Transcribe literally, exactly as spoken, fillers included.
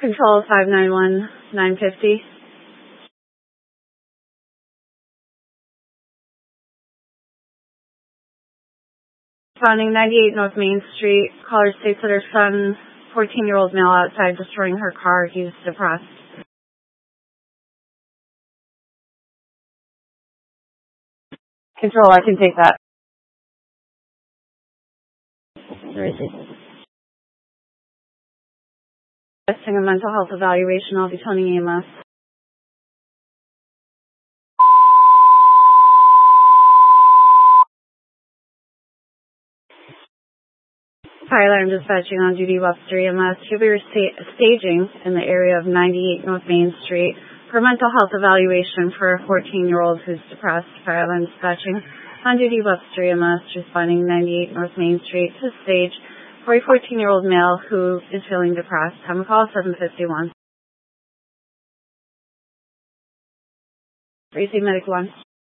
Control five nine one nine five zero. Responding ninety-eight North Main Street. Caller states that her son, fourteen-year-old male, outside destroying her car. He's depressed. Control, I can take that. Where is it? Testing a mental health evaluation. I'll be toning E M S. Fire alarm dispatching on duty, Webster E M S. You'll be sta- staging in the area of ninety-eight North Main Street for mental health evaluation for a fourteen-year-old who's depressed. Fire alarm dispatching on duty, Webster E M S. Responding ninety-eight North Main Street to stage for a fourteen-year-old male who is feeling depressed. Time of call seven fifty-one. Receive medic one.